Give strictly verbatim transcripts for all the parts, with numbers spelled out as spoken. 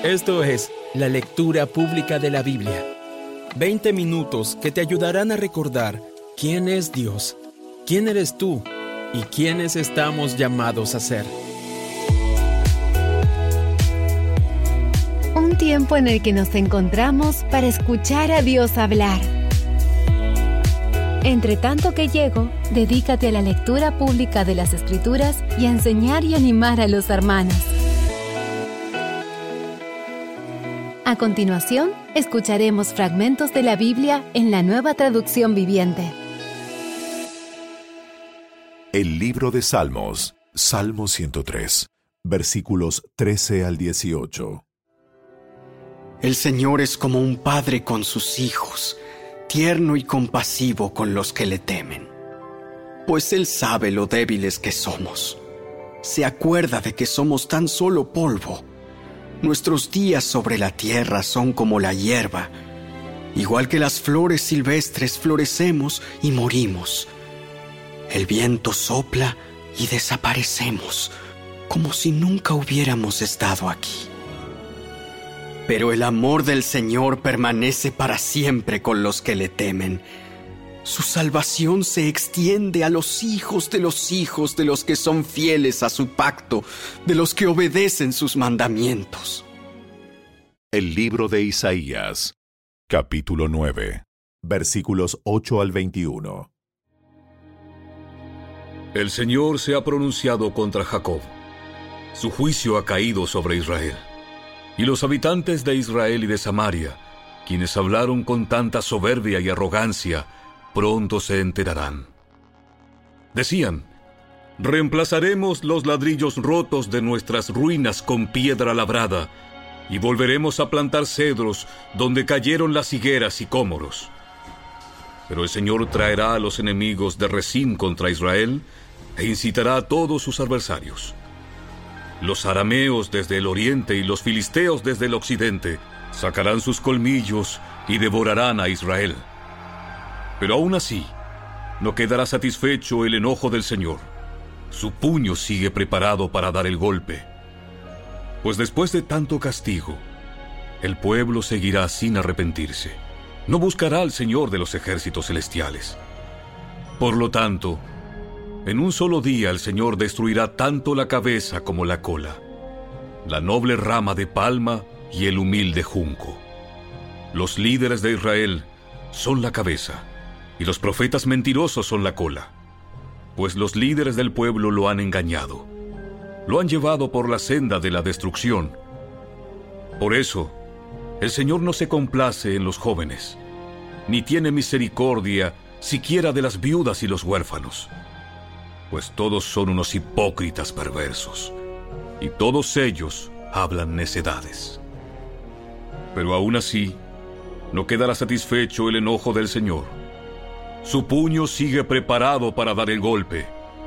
Esto es la lectura pública de la Biblia. veinte minutos que te ayudarán a recordar quién es Dios, quién eres tú y quiénes estamos llamados a ser. Un tiempo en el que nos encontramos para escuchar a Dios hablar. Entre tanto que llego, dedícate a la lectura pública de las Escrituras y a enseñar y animar a los hermanos. A continuación, escucharemos fragmentos de la Biblia en la Nueva Traducción Viviente. El libro de Salmos, Salmo ciento tres, versículos trece al dieciocho. El Señor es como un padre con sus hijos, tierno y compasivo con los que le temen. Pues Él sabe lo débiles que somos. Se acuerda de que somos tan solo polvo. Nuestros días sobre la tierra son como la hierba. Igual que las flores silvestres florecemos y morimos. El viento sopla y desaparecemos, como si nunca hubiéramos estado aquí. Pero el amor del Señor permanece para siempre con los que le temen. Su salvación se extiende a los hijos de los hijos de los que son fieles a su pacto, de los que obedecen sus mandamientos. El libro de Isaías, capítulo nueve, versículos ocho al veintiuno. El Señor se ha pronunciado contra Jacob. Su juicio ha caído sobre Israel. Y los habitantes de Israel y de Samaria, quienes hablaron con tanta soberbia y arrogancia, pronto se enterarán. Decían: reemplazaremos los ladrillos rotos de nuestras ruinas con piedra labrada, y volveremos a plantar cedros donde cayeron las higueras y cómoros. Pero el Señor traerá a los enemigos de Rezín contra Israel, e incitará a todos sus adversarios. Los arameos desde el oriente y los filisteos desde el occidente sacarán sus colmillos y devorarán a Israel. Pero aún así, no quedará satisfecho el enojo del Señor. Su puño sigue preparado para dar el golpe. Pues después de tanto castigo, el pueblo seguirá sin arrepentirse. No buscará al Señor de los ejércitos celestiales. Por lo tanto, en un solo día el Señor destruirá tanto la cabeza como la cola, la noble rama de palma y el humilde junco. Los líderes de Israel son la cabeza, y los profetas mentirosos son la cola, pues los líderes del pueblo lo han engañado, lo han llevado por la senda de la destrucción. Por eso, el Señor no se complace en los jóvenes, ni tiene misericordia siquiera de las viudas y los huérfanos, pues todos son unos hipócritas perversos, y todos ellos hablan necedades. Pero aún así, no quedará satisfecho el enojo del Señor. Su puño sigue preparado para dar el golpe.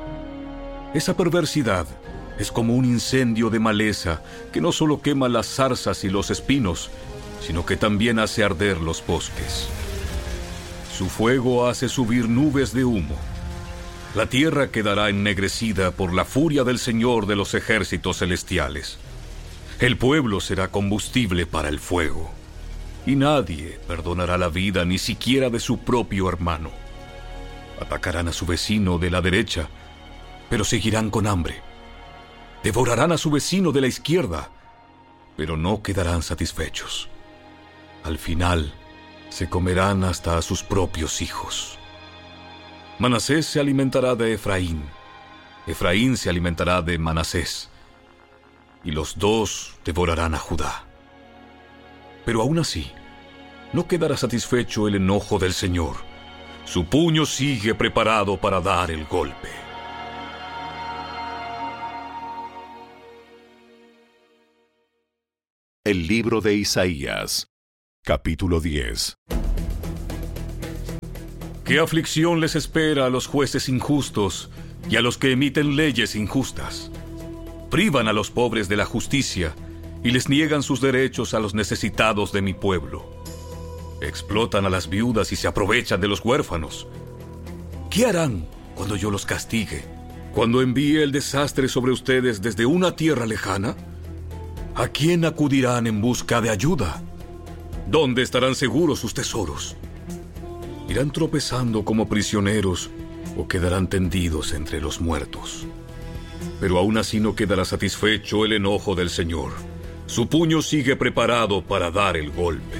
Esa perversidad es como un incendio de maleza que no solo quema las zarzas y los espinos, sino que también hace arder los bosques. Su fuego hace subir nubes de humo. La tierra quedará ennegrecida por la furia del Señor de los ejércitos celestiales. El pueblo será combustible para el fuego, y nadie perdonará la vida ni siquiera de su propio hermano. Atacarán a su vecino de la derecha, pero seguirán con hambre. Devorarán a su vecino de la izquierda, pero no quedarán satisfechos. Al final, se comerán hasta a sus propios hijos. Manasés se alimentará de Efraín, Efraín se alimentará de Manasés, y los dos devorarán a Judá. Pero aún así, no quedará satisfecho el enojo del Señor. Su puño sigue preparado para dar el golpe. El libro de Isaías, capítulo diez. ¿Qué aflicción les espera a los jueces injustos y a los que emiten leyes injustas? Privan a los pobres de la justicia y les niegan sus derechos a los necesitados de mi pueblo. Explotan a las viudas y se aprovechan de los huérfanos. ¿Qué harán cuando yo los castigue? ¿Cuando envíe el desastre sobre ustedes desde una tierra lejana? ¿A quién acudirán en busca de ayuda? ¿Dónde estarán seguros sus tesoros? ¿Irán tropezando como prisioneros o quedarán tendidos entre los muertos? Pero aún así no quedará satisfecho el enojo del Señor. Su puño sigue preparado para dar el golpe.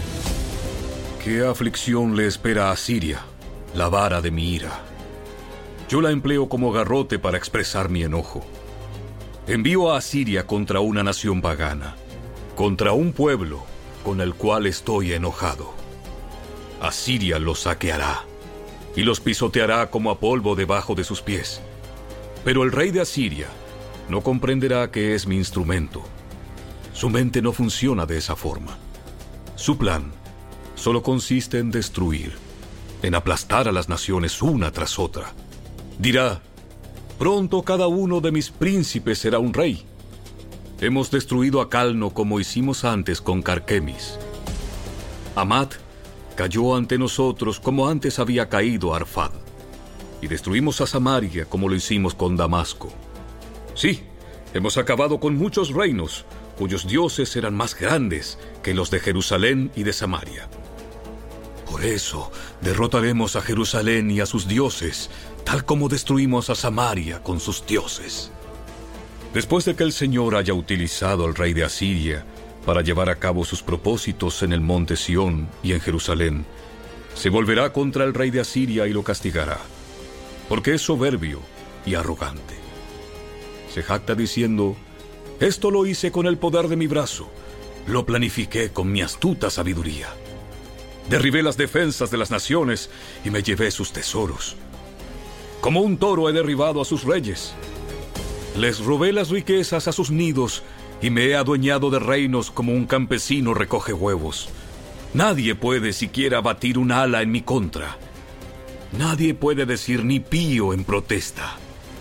¿Qué aflicción le espera a Siria, la vara de mi ira? Yo la empleo como garrote para expresar mi enojo. Envío a Asiria contra una nación pagana, contra un pueblo con el cual estoy enojado. Asiria los saqueará y los pisoteará como a polvo debajo de sus pies. Pero el rey de Asiria no comprenderá que es mi instrumento. Su mente no funciona de esa forma. Su plan solo consiste en destruir, en aplastar a las naciones una tras otra. Dirá: pronto cada uno de mis príncipes será un rey. Hemos destruido a Calno como hicimos antes con Carquemis. Hamat cayó ante nosotros como antes había caído Arfad. Y destruimos a Samaria como lo hicimos con Damasco. Sí, hemos acabado con muchos reinos, cuyos dioses eran más grandes que los de Jerusalén y de Samaria. Por eso derrotaremos a Jerusalén y a sus dioses, tal como destruimos a Samaria con sus dioses. Después de que el Señor haya utilizado al rey de Asiria para llevar a cabo sus propósitos en el monte Sión y en Jerusalén, se volverá contra el rey de Asiria y lo castigará, porque es soberbio y arrogante. Se jacta diciendo: esto lo hice con el poder de mi brazo, lo planifiqué con mi astuta sabiduría. Derribé las defensas de las naciones y me llevé sus tesoros. Como un toro he derribado a sus reyes. Les robé las riquezas a sus nidos y me he adueñado de reinos como un campesino recoge huevos. Nadie puede siquiera batir un ala en mi contra. Nadie puede decir ni pío en protesta.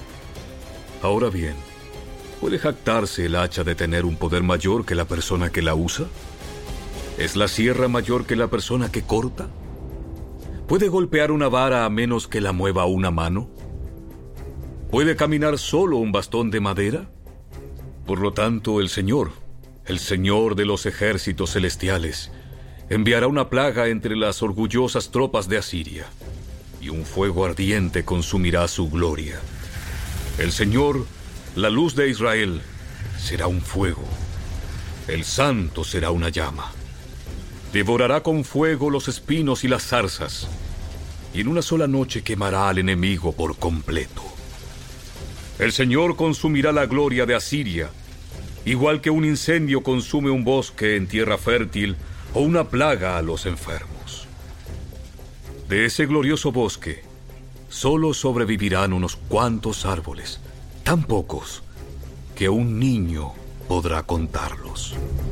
Ahora bien, ¿puede jactarse el hacha de tener un poder mayor que la persona que la usa? ¿Es la sierra mayor que la persona que corta? ¿Puede golpear una vara a menos que la mueva una mano? ¿Puede caminar solo un bastón de madera? Por lo tanto, el Señor, el Señor de los ejércitos celestiales, enviará una plaga entre las orgullosas tropas de Asiria, y un fuego ardiente consumirá su gloria. El Señor, la luz de Israel, será un fuego. El Santo será una llama. Devorará con fuego los espinos y las zarzas, y en una sola noche quemará al enemigo por completo. El Señor consumirá la gloria de Asiria, igual que un incendio consume un bosque en tierra fértil o una plaga a los enfermos. De ese glorioso bosque solo sobrevivirán unos cuantos árboles, tan pocos que un niño podrá contarlos.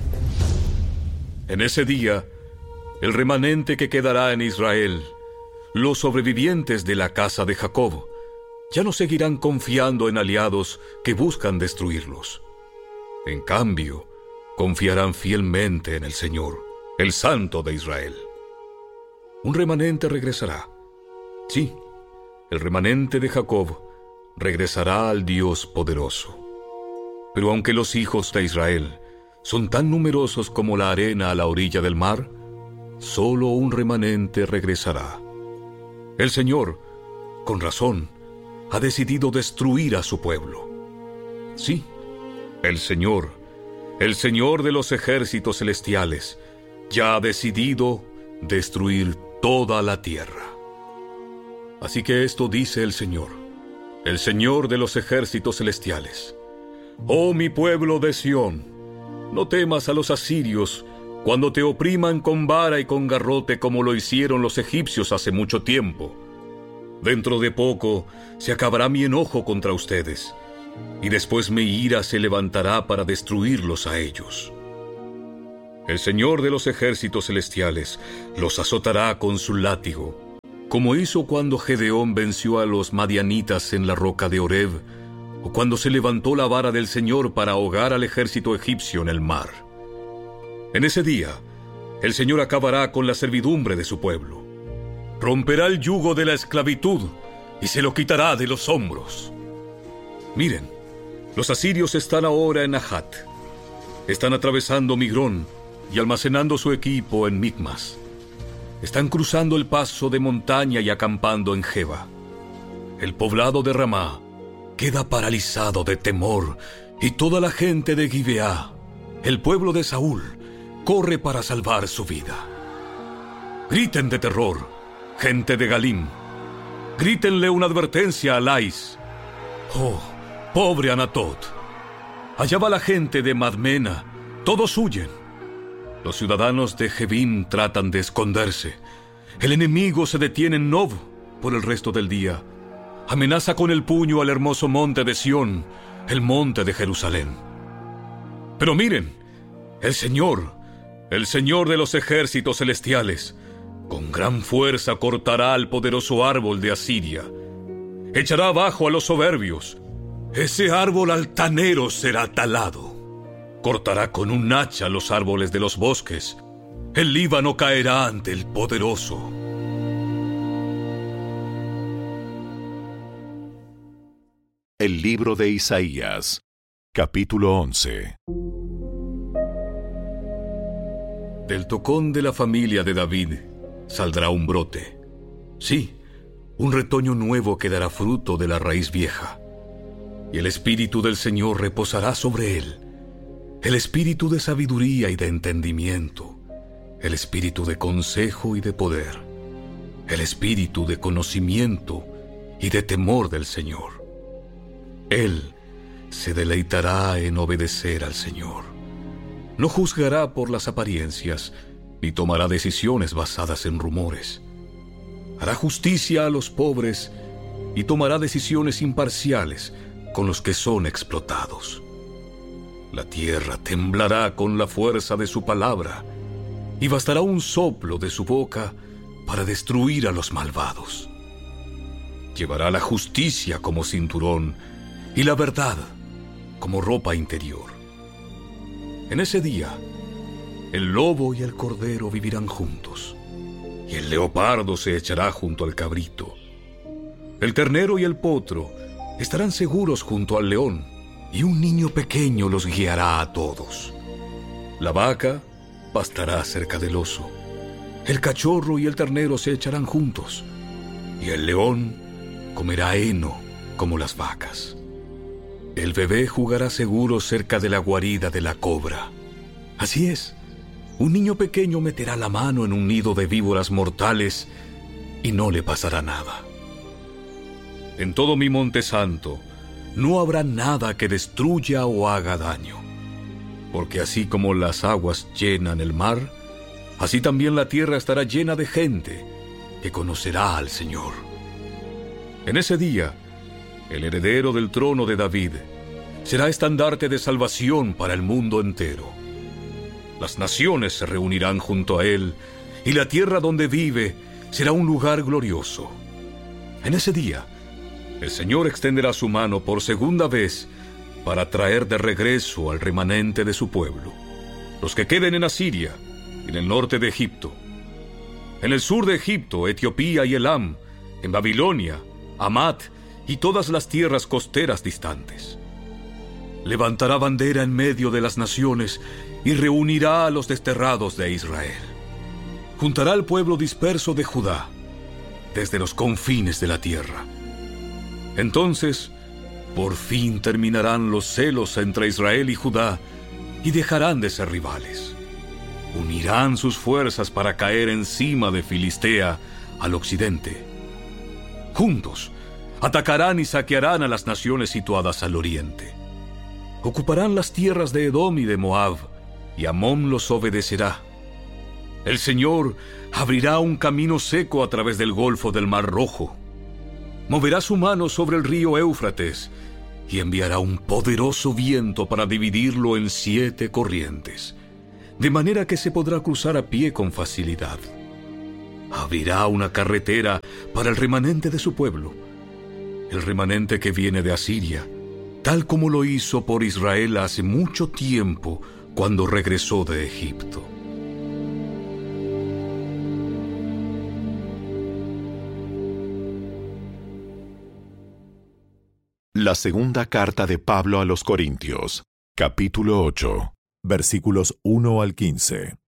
En ese día, el remanente que quedará en Israel, los sobrevivientes de la casa de Jacob, ya no seguirán confiando en aliados que buscan destruirlos. En cambio, confiarán fielmente en el Señor, el Santo de Israel. Un remanente regresará. Sí, el remanente de Jacob regresará al Dios poderoso. Pero aunque los hijos de Israel son tan numerosos como la arena a la orilla del mar, solo un remanente regresará. El Señor, con razón, ha decidido destruir a su pueblo. Sí, el Señor, el Señor de los ejércitos celestiales, ya ha decidido destruir toda la tierra. Así que esto dice el Señor, el Señor de los ejércitos celestiales: oh mi pueblo de Sión, no temas a los asirios cuando te opriman con vara y con garrote como lo hicieron los egipcios hace mucho tiempo. Dentro de poco se acabará mi enojo contra ustedes, y después mi ira se levantará para destruirlos a ellos. El Señor de los ejércitos celestiales los azotará con su látigo, como hizo cuando Gedeón venció a los madianitas en la roca de Horeb, o cuando se levantó la vara del Señor para ahogar al ejército egipcio en el mar. En ese día, el Señor acabará con la servidumbre de su pueblo. Romperá el yugo de la esclavitud y se lo quitará de los hombros. Miren, los asirios están ahora en Ahat. Están atravesando Migrón y almacenando su equipo en Micmas. Están cruzando el paso de montaña y acampando en Geba. El poblado de Ramá queda paralizado de temor, y toda la gente de Gibeá, el pueblo de Saúl, corre para salvar su vida. Griten de terror, gente de Galim. Grítenle una advertencia a Lais. Oh, pobre Anatot. Allá va la gente de Madmena. Todos huyen. Los ciudadanos de Jebim tratan de esconderse. El enemigo se detiene en Nob por el resto del día. Amenaza con el puño al hermoso monte de Sión, el monte de Jerusalén. Pero miren, el Señor, el Señor de los ejércitos celestiales, con gran fuerza cortará al poderoso árbol de Asiria. Echará abajo a los soberbios. Ese árbol altanero será talado. Cortará con un hacha los árboles de los bosques. El Líbano caerá ante el poderoso. El libro de Isaías, capítulo once. Del tocón de la familia de David saldrá un brote. Sí, un retoño nuevo que dará fruto de la raíz vieja. Y el Espíritu del Señor reposará sobre él. El Espíritu de sabiduría y de entendimiento. El Espíritu de consejo y de poder. El Espíritu de conocimiento y de temor del Señor. Él se deleitará en obedecer al Señor. No juzgará por las apariencias, ni tomará decisiones basadas en rumores. Hará justicia a los pobres y tomará decisiones imparciales con los que son explotados. La tierra temblará con la fuerza de su palabra, y bastará un soplo de su boca para destruir a los malvados. Llevará la justicia como cinturón y la verdad como ropa interior. En ese día, el lobo y el cordero vivirán juntos, y el leopardo se echará junto al cabrito. El ternero y el potro estarán seguros junto al león, y un niño pequeño los guiará a todos. La vaca pastará cerca del oso. El cachorro y el ternero se echarán juntos, y el león comerá heno como las vacas. El bebé jugará seguro cerca de la guarida de la cobra. Así es, un niño pequeño meterá la mano en un nido de víboras mortales y no le pasará nada. En todo mi monte santo no habrá nada que destruya o haga daño, porque así como las aguas llenan el mar, así también la tierra estará llena de gente que conocerá al Señor. En ese día, el heredero del trono de David será estandarte de salvación para el mundo entero. Las naciones se reunirán junto a él, y la tierra donde vive será un lugar glorioso. En ese día, el Señor extenderá su mano por segunda vez para traer de regreso al remanente de su pueblo, los que queden en Asiria, en el norte de Egipto, en el sur de Egipto, Etiopía y Elam, en Babilonia, Hamat y todas las tierras costeras distantes. Levantará bandera en medio de las naciones y reunirá a los desterrados de Israel. Juntará al pueblo disperso de Judá, desde los confines de la tierra. Entonces, por fin terminarán los celos entre Israel y Judá y dejarán de ser rivales. Unirán sus fuerzas para caer encima de Filistea al occidente. Juntos, atacarán y saquearán a las naciones situadas al oriente. Ocuparán las tierras de Edom y de Moab, y Amón los obedecerá. El Señor abrirá un camino seco a través del golfo del Mar Rojo. Moverá su mano sobre el río Éufrates y enviará un poderoso viento para dividirlo en siete corrientes, de manera que se podrá cruzar a pie con facilidad. Abrirá una carretera para el remanente de su pueblo, el remanente que viene de Asiria, tal como lo hizo por Israel hace mucho tiempo cuando regresó de Egipto. La segunda carta de Pablo a los Corintios, capítulo ocho, versículos uno al quince.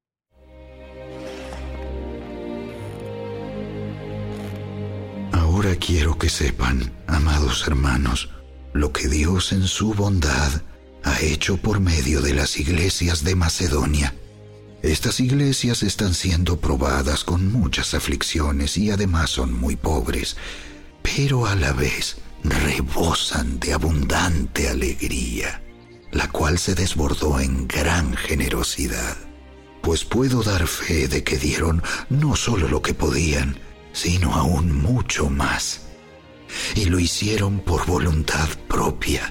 Ahora quiero que sepan, amados hermanos, lo que Dios en su bondad ha hecho por medio de las iglesias de Macedonia. Estas iglesias están siendo probadas con muchas aflicciones y además son muy pobres, pero a la vez rebosan de abundante alegría, la cual se desbordó en gran generosidad. Pues puedo dar fe de que dieron no solo lo que podían, sino aún mucho más. Y lo hicieron por voluntad propia.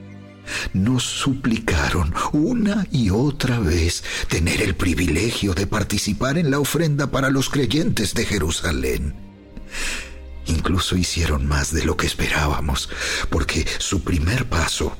Nos suplicaron una y otra vez tener el privilegio de participar en la ofrenda para los creyentes de Jerusalén. Incluso hicieron más de lo que esperábamos, porque su primer paso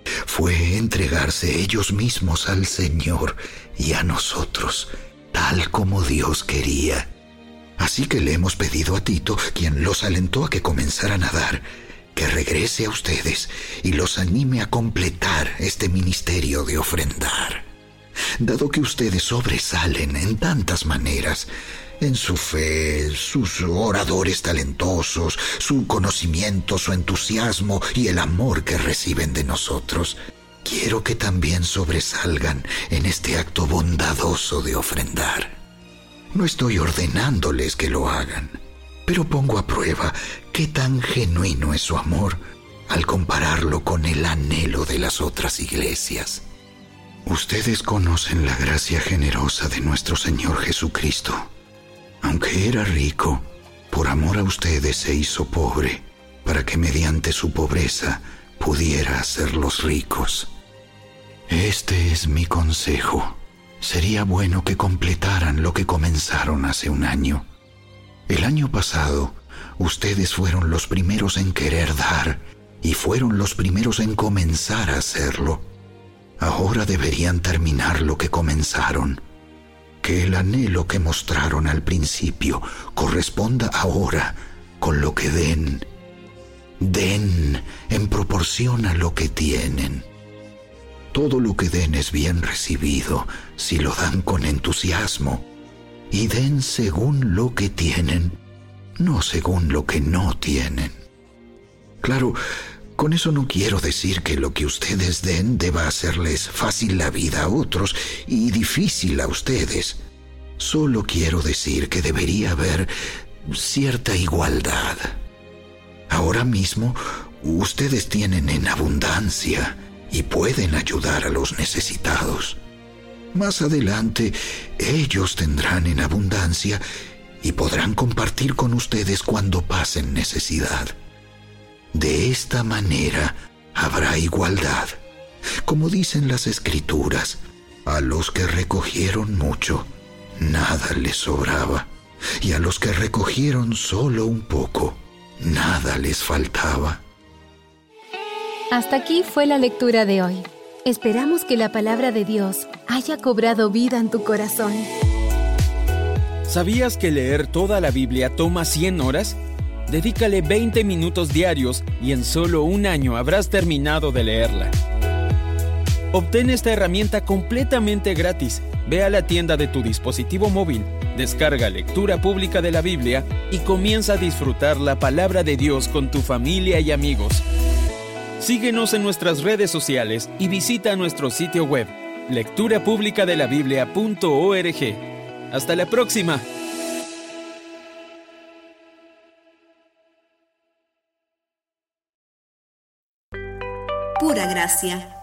fue entregarse ellos mismos al Señor y a nosotros, tal como Dios quería. Así que le hemos pedido a Tito, quien los alentó a que comenzaran a dar, que regrese a ustedes y los anime a completar este ministerio de ofrendar. Dado que ustedes sobresalen en tantas maneras, en su fe, sus oradores talentosos, su conocimiento, su entusiasmo y el amor que reciben de nosotros, quiero que también sobresalgan en este acto bondadoso de ofrendar. No estoy ordenándoles que lo hagan, pero pongo a prueba qué tan genuino es su amor al compararlo con el anhelo de las otras iglesias. Ustedes conocen la gracia generosa de nuestro Señor Jesucristo. Aunque era rico, por amor a ustedes se hizo pobre, para que mediante su pobreza pudiera hacerlos ricos. Este es mi consejo. Sería bueno que completaran lo que comenzaron hace un año. El año pasado, ustedes fueron los primeros en querer dar y fueron los primeros en comenzar a hacerlo. Ahora deberían terminar lo que comenzaron. Que el anhelo que mostraron al principio corresponda ahora con lo que den. Den en proporción a lo que tienen. Todo lo que den es bien recibido si lo dan con entusiasmo, y den según lo que tienen, no según lo que no tienen. Claro, con eso no quiero decir que lo que ustedes den deba hacerles fácil la vida a otros y difícil a ustedes. Solo quiero decir que debería haber cierta igualdad. Ahora mismo, ustedes tienen en abundancia y pueden ayudar a los necesitados. Más adelante, ellos tendrán en abundancia y podrán compartir con ustedes cuando pasen necesidad. De esta manera habrá igualdad. Como dicen las Escrituras, a los que recogieron mucho, nada les sobraba, y a los que recogieron solo un poco, nada les faltaba. Hasta aquí fue la lectura de hoy. Esperamos que la palabra de Dios haya cobrado vida en tu corazón. ¿Sabías que leer toda la Biblia toma cien horas? Dedícale veinte minutos diarios y en solo un año habrás terminado de leerla. Obtén esta herramienta completamente gratis. Ve a la tienda de tu dispositivo móvil, descarga Lectura Pública de la Biblia y comienza a disfrutar la palabra de Dios con tu familia y amigos. Síguenos en nuestras redes sociales y visita nuestro sitio web, lectura pública de la biblia punto org. ¡Hasta la próxima! Pura gracia.